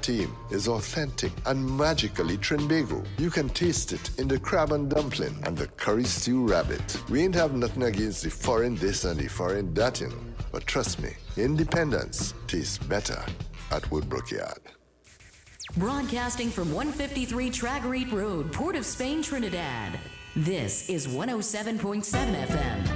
team is authentic and magically Trinbago. You can taste it in the crab and dumpling and the curry stew rabbit. We ain't have nothing against the foreign this and the foreign that, you know. But trust me, independence tastes better at Woodbrook Yard. Broadcasting from 153 Tragarete Road, Port of Spain, Trinidad. This is 107.7 FM.